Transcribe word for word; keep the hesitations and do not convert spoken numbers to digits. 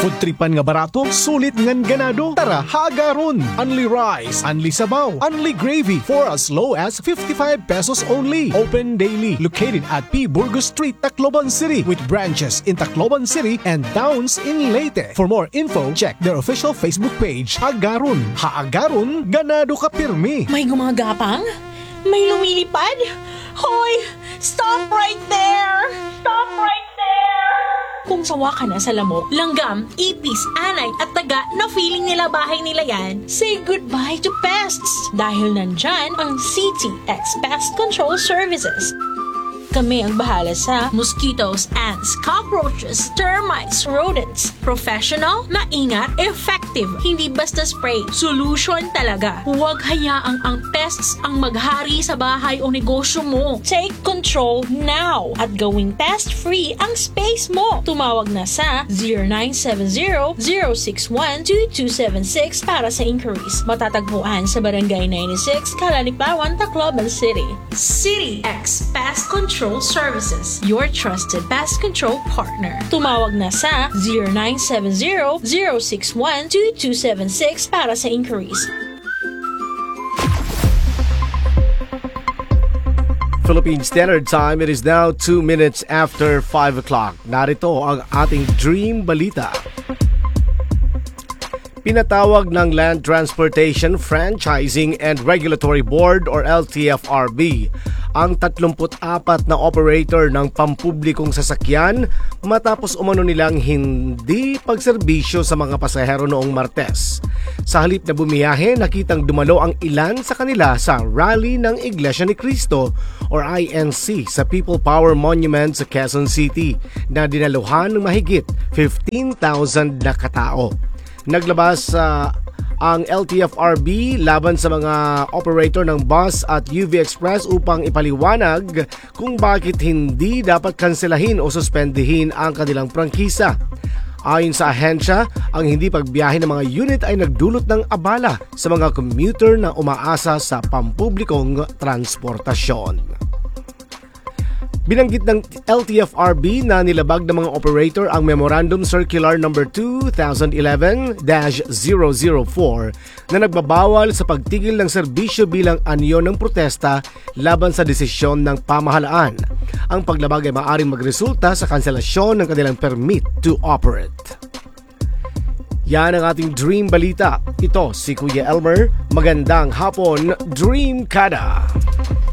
Food tripan nga barato, sulit ngan ganado. Tara, haagaron! Only rice, only sabaw, only gravy for as low as fifty-five pesos only. Open daily, located at P. Burgos Street, Tacloban City, with branches in Tacloban City and towns in Leyte. For more info, check their official Facebook page. Haagaron, haagaron, ganado ka pirmi. May gumagapang? May lumilipad? Hoy! Stop right there! Stop right there! Kung sawa ka na sa lamok, langgam, ipis, anay at taga na feeling nila bahay nila yan, say goodbye to pests dahil nandyan ang C T X Pest Control Services. Kami ang bahala sa mosquitoes, ants, cockroaches, termites, rodents. Professional, maingat, effective. Hindi basta spray. Solution talaga. Huwag hayaang ang pests ang maghari sa bahay o negosyo mo. Take control now at gawing pest-free ang space mo. Tumawag na sa zero nine seven zero, zero six one, two two seven six para sa inquiries. Matatagpuan sa Barangay ninety-six, Calanipawan, Tacloban City. City X Pest Control Services, your trusted pest control partner. Tumawag na sa zero nine seven zero, zero six one, two two seven six para sa inquiries. Philippine Standard Time, it is now two minutes after five o'clock. Narito ang ating Dream Balita. Pinatawag ng Land Transportation Franchising and Regulatory Board or L T F R B ang tatlumpu't apat na operator ng pampublikong sasakyan matapos umano nilang hindi pagserbisyo sa mga pasahero noong Martes. Sa halip na bumiyahe, nakitang dumalo ang ilan sa kanila sa rally ng Iglesia ni Cristo or I N C sa People Power Monument sa Quezon City na dinaluhan ng mahigit fifteen thousand na katao. Naglabas sa uh, ang L T F R B laban sa mga operator ng bus at U V Express upang ipaliwanag kung bakit hindi dapat kanselahin o suspendihin ang kanilang prangkisa. Ayon sa ahensya, ang hindi pagbiyahe ng mga unit ay nagdulot ng abala sa mga commuter na umaasa sa pampublikong transportasyon. Binanggit ng L T F R B na nilabag ng mga operator ang Memorandum Circular number two thousand eleven dash zero zero four na nagbabawal sa pagtigil ng serbisyo bilang anyo ng protesta laban sa desisyon ng pamahalaan. Ang paglabag ay maaaring magresulta sa kanselasyon ng kanilang permit to operate. Yan ang ating Dream Balita. Ito si Kuya Elmer. Magandang hapon, Dream Kada!